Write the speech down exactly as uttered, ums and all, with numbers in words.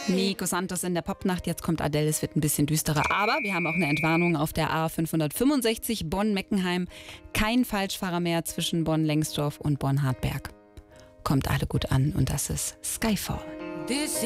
Nico Santos in der Popnacht, jetzt kommt Adele, es wird ein bisschen düsterer. Aber wir haben auch eine Entwarnung auf der A fünfhundertfünfundsechzig Bonn-Meckenheim. Kein Falschfahrer mehr zwischen Bonn-Lengsdorf und Bonn-Hartberg. Kommt alle gut an und das ist Skyfall.